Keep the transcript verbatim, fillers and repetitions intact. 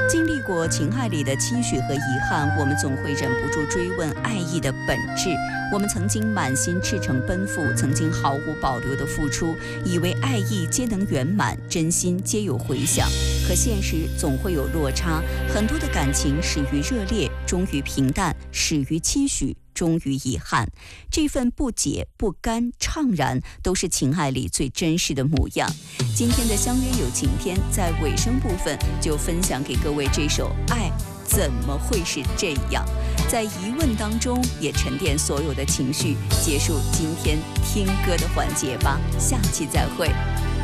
经历过情爱里的期许和遗憾，我们总会忍不住追问爱意的本质。我们曾经满心赤诚奔赴，曾经毫无保留的付出，以为爱意皆能圆满，真心皆有回响。可现实总会有落差，很多的感情始于热烈，终于平淡，始于期许，终于遗憾。这份不解、不甘、怅然，都是情爱里最真实的模样。今天的相约有晴天，在尾声部分就分享给各位这首《爱怎么会是这样》，在疑问当中也沉淀所有的情绪，结束今天听歌的环节吧。下期再会。